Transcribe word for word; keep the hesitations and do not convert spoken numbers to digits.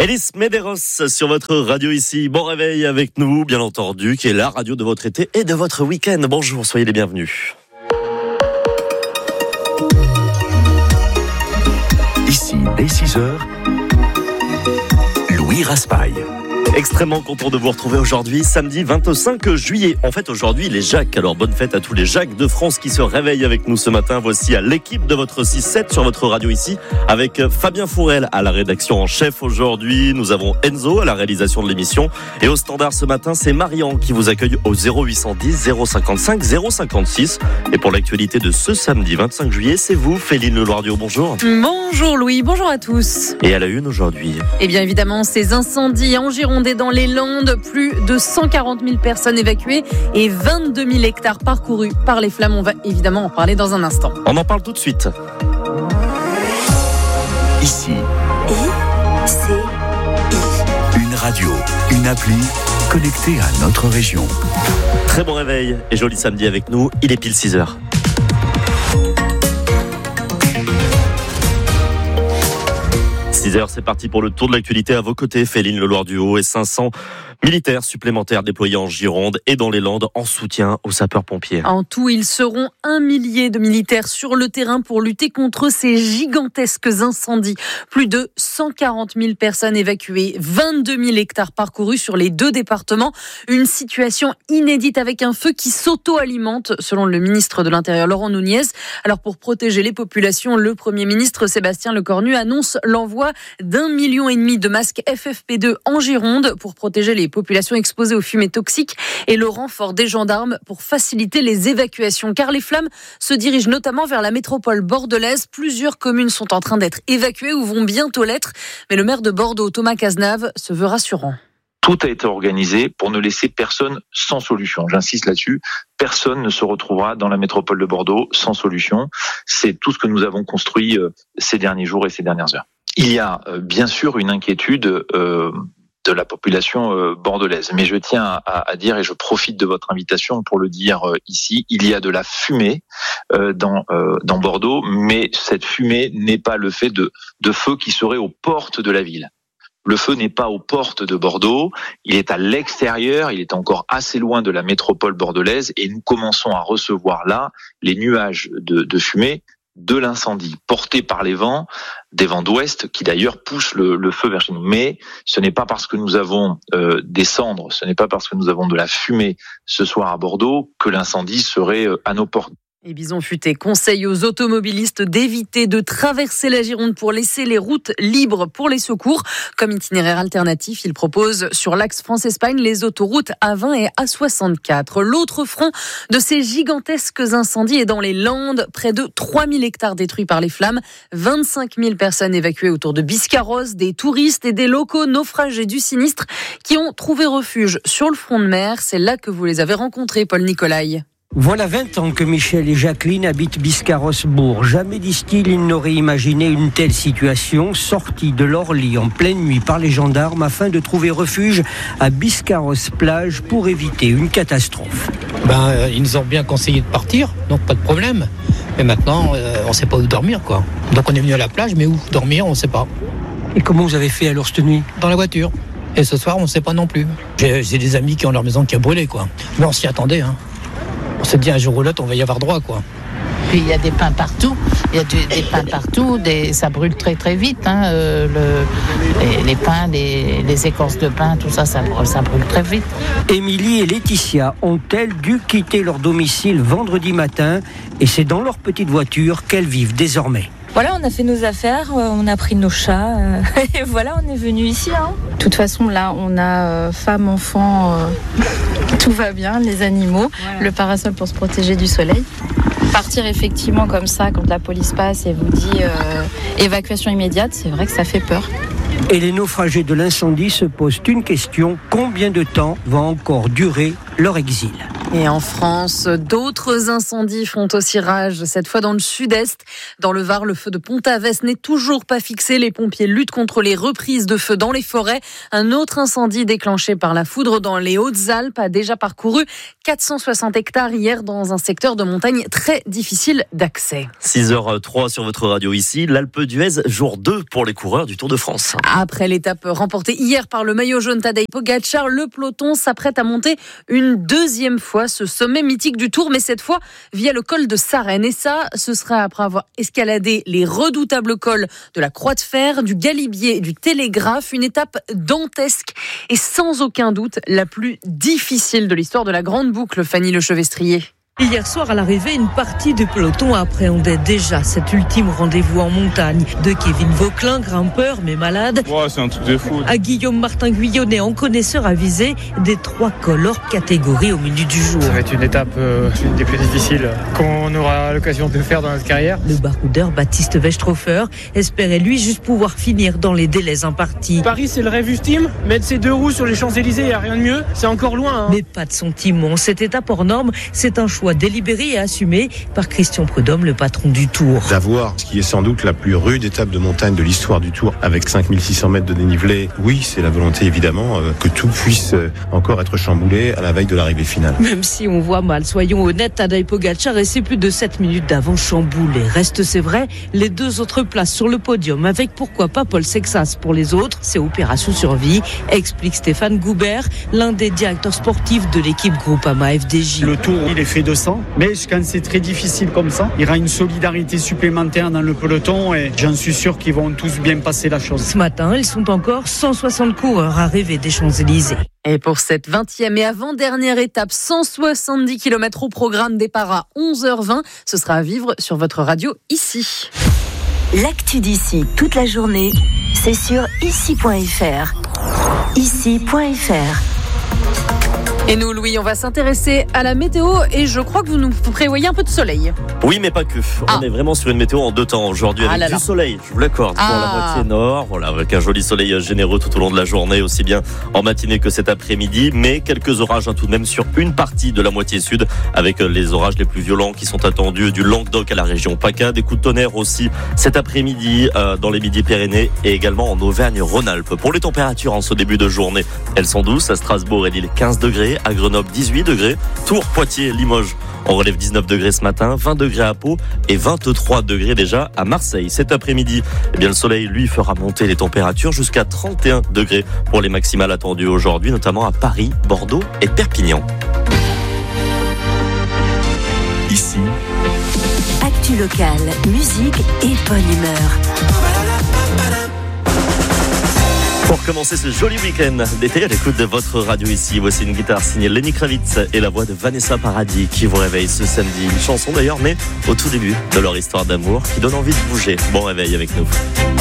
Elis Medeiros sur votre radio ici. Bon réveil avec nous, bien entendu, qui est la radio de votre été et de votre week-end. Bonjour, soyez les bienvenus. Ici, dès six heures, Louis Raspail. Extrêmement content de vous retrouver aujourd'hui, samedi vingt-cinq juillet. En fait, aujourd'hui, les Jacques. Alors, bonne fête à tous les Jacques de France qui se réveillent avec nous ce matin. Voici à l'équipe de votre six sept sur votre radio ici, avec Fabien Fourel à la rédaction en chef aujourd'hui. Nous avons Enzo à la réalisation de l'émission. Et au standard ce matin, c'est Marian qui vous accueille au zéro huit cent dix zéro cinquante-cinq zéro cinquante-six. Et pour l'actualité de ce samedi vingt-cinq juillet, c'est vous, Féline Leloirdieu. Bonjour. Bonjour Louis, bonjour à tous. Et à la une aujourd'hui. Et bien évidemment, ces incendies en Gironde et dans les Landes, plus de cent quarante mille personnes évacuées et vingt-deux mille hectares parcourus par les flammes. On va évidemment en parler dans un instant. On en parle tout de suite. Ici. I, C, I. Une radio, une appli connectée à notre région. Très bon réveil et joli samedi avec nous. Il est pile six heures. six heures, c'est parti pour le tour de l'actualité à vos côtés. Féline Leloirdieu et cinq cents militaires supplémentaires déployés en Gironde et dans les Landes en soutien aux sapeurs-pompiers. En tout, ils seront un millier de militaires sur le terrain pour lutter contre ces gigantesques incendies. Plus de cent quarante mille personnes évacuées, vingt-deux mille hectares parcourus sur les deux départements. Une situation inédite avec un feu qui s'auto-alimente, selon le ministre de l'Intérieur Laurent Nunez. Alors pour protéger les populations, le Premier ministre Sébastien Lecornu annonce l'envoi d'un million et demi de masques F F P deux en Gironde pour protéger les populations exposées aux fumées toxiques et le renfort des gendarmes pour faciliter les évacuations. Car les flammes se dirigent notamment vers la métropole bordelaise. Plusieurs communes sont en train d'être évacuées ou vont bientôt l'être. Mais le maire de Bordeaux, Thomas Cazenave, se veut rassurant. Tout a été organisé pour ne laisser personne sans solution. J'insiste là-dessus. Personne ne se retrouvera dans la métropole de Bordeaux sans solution. C'est tout ce que nous avons construit ces derniers jours et ces dernières heures. Il y a euh, bien sûr une inquiétude euh, de la population euh, bordelaise, mais je tiens à, à dire, et je profite de votre invitation pour le dire euh, ici, il y a de la fumée euh, dans, euh, dans Bordeaux, mais cette fumée n'est pas le fait de, de feux qui seraient aux portes de la ville. Le feu n'est pas aux portes de Bordeaux, il est à l'extérieur, il est encore assez loin de la métropole bordelaise, et nous commençons à recevoir là les nuages de, de fumée de l'incendie, porté par les vents, des vents d'ouest, qui d'ailleurs poussent le, le feu vers chez nous. Mais ce n'est pas parce que nous avons euh, des cendres, ce n'est pas parce que nous avons de la fumée ce soir à Bordeaux que l'incendie serait euh, à nos portes. Et Bison Futé conseille aux automobilistes d'éviter de traverser la Gironde pour laisser les routes libres pour les secours. Comme itinéraire alternatif, il propose sur l'axe France-Espagne les autoroutes A vingt et A soixante-quatre. L'autre front de ces gigantesques incendies est dans les Landes. Près de trois mille hectares détruits par les flammes, vingt-cinq mille personnes évacuées autour de Biscarrosse, des touristes et des locaux naufragés du sinistre qui ont trouvé refuge sur le front de mer. C'est là que vous les avez rencontrés, Paul Nicolai. Voilà vingt ans que Michel et Jacqueline habitent Biscarrosse-Bourg. Jamais, disent-ils, ils n'auraient imaginé une telle situation, sortis de leur lit en pleine nuit par les gendarmes afin de trouver refuge à Biscarrosse-Plage pour éviter une catastrophe. Ben, euh, ils nous ont bien conseillé de partir, donc pas de problème. Mais maintenant, euh, on ne sait pas où dormir, quoi. Donc on est venu à la plage, mais où dormir, on ne sait pas. Et comment vous avez fait alors cette nuit ? Dans la voiture. Et ce soir, on ne sait pas non plus. J'ai, j'ai des amis qui ont leur maison qui a brûlé, quoi. Mais on s'y attendait, hein. On s'est dit un jour ou l'autre, on va y avoir droit, quoi. Puis il y a des pins partout, il y a du, des pins partout, des, ça brûle très très vite. Hein, euh, le, les, les pins, les, les écorces de pin, tout ça, ça, ça brûle très vite. Émilie et Laetitia ont-elles dû quitter leur domicile vendredi matin et c'est dans leur petite voiture qu'elles vivent désormais. Voilà, on a fait nos affaires, on a pris nos chats, euh, et voilà, on est venu ici. Hein. De toute façon, là, on a euh, femme, enfant, euh, tout va bien, les animaux, voilà. Le parasol pour se protéger du soleil. Partir effectivement comme ça, quand la police passe et vous dit euh, évacuation immédiate, c'est vrai que ça fait peur. Et les naufragés de l'incendie se posent une question, combien de temps va encore durer leur exil ? Et en France, d'autres incendies font aussi rage, cette fois dans le sud-est. Dans le Var, le feu de Pont-Avès n'est toujours pas fixé. Les pompiers luttent contre les reprises de feu dans les forêts. Un autre incendie déclenché par la foudre dans les Hautes-Alpes a déjà parcouru quatre cent soixante hectares hier dans un secteur de montagne très difficile d'accès. six heures zéro trois sur votre radio ici, l'Alpe d'Huez, jour deux pour les coureurs du Tour de France. Après l'étape remportée hier par le maillot jaune Tadej Pogačar, le peloton s'apprête à monter une deuxième fois ce sommet mythique du Tour, mais cette fois via le col de Sarenne. Et ça, ce sera après avoir escaladé les redoutables cols de la Croix de Fer, du Galibier et du Télégraphe. Une étape dantesque et sans aucun doute la plus difficile de l'histoire de la grande boucle, Fanny Lechevestrier. Hier soir, à l'arrivée, une partie du peloton appréhendait déjà cet ultime rendez-vous en montagne. De Kevin Vauquelin, grimpeur mais malade, ouais, c'est un truc de fou. À Guillaume Martin Guyonnet, en connaisseur avisé des trois cols hors catégorie au menu du jour. Ça va être une étape, euh, une des plus difficiles qu'on aura l'occasion de faire dans notre carrière. Le baroudeur Baptiste Westrhofer espérait lui juste pouvoir finir dans les délais impartis. Paris, c'est le rêve ultime. Mettre ses deux roues sur les Champs-Élysées, il n'y a rien de mieux. C'est encore loin. Hein. Mais pas de sentiment. Cette étape hors norme, c'est un choix délibéré et assumé par Christian Prudhomme, le patron du Tour. D'avoir ce qui est sans doute la plus rude étape de montagne de l'histoire du Tour, avec cinq mille six cents mètres de dénivelé, oui, c'est la volonté évidemment euh, que tout puisse euh, encore être chamboulé à la veille de l'arrivée finale. Même si on voit mal, soyons honnêtes, Tadej Pogačar et c'est plus de sept minutes d'avance chamboulé. Reste, c'est vrai, les deux autres places sur le podium, avec pourquoi pas Paul Sexas pour les autres, c'est opération survie, explique Stéphane Goubert, l'un des directeurs sportifs de l'équipe Groupama F D J. Le Tour, il est fait de sang. Mais quand c'est très difficile comme ça, il y aura une solidarité supplémentaire dans le peloton et j'en suis sûr qu'ils vont tous bien passer la chose. Ce matin, ils sont encore cent soixante coureurs arrivés des Champs-Élysées. Et pour cette vingtième et avant-dernière étape, cent soixante-dix kilomètres au programme, départ à onze heures vingt. Ce sera à vivre sur votre radio ici. L'actu d'ici toute la journée, c'est sur ici point f r. ici point f r. Et nous, Louis, on va s'intéresser à la météo et je crois que vous nous prévoyez un peu de soleil. Oui, mais pas que. Ah. On est vraiment sur une météo en deux temps aujourd'hui avec ah là du là. soleil, je vous l'accorde, Ah. pour la moitié nord, voilà, avec un joli soleil généreux tout au long de la journée, aussi bien en matinée que cet après-midi, mais quelques orages hein, tout de même sur une partie de la moitié sud, avec les orages les plus violents qui sont attendus du Languedoc à la région PACA, des coups de tonnerre aussi cet après-midi euh, dans les Midi-Pyrénées et également en Auvergne-Rhône-Alpes. Pour les températures en ce début de journée, elles sont douces, à Strasbourg et Lille quinze degrés, à Grenoble dix-huit degrés, Tours, Poitiers, Limoges, on relève dix-neuf degrés ce matin, vingt degrés à Pau et vingt-trois degrés déjà à Marseille. Cet après-midi, eh bien, le soleil, lui, fera monter les températures jusqu'à trente et un degrés pour les maximales attendues aujourd'hui, notamment à Paris, Bordeaux et Perpignan. Ici, Actu locale, musique et bonne humeur. Pour commencer ce joli week-end d'été à l'écoute de votre radio ici, voici une guitare signée Lenny Kravitz et la voix de Vanessa Paradis qui vous réveille ce samedi. Une chanson d'ailleurs, mais au tout début de leur histoire d'amour qui donne envie de bouger. Bon réveil avec nous.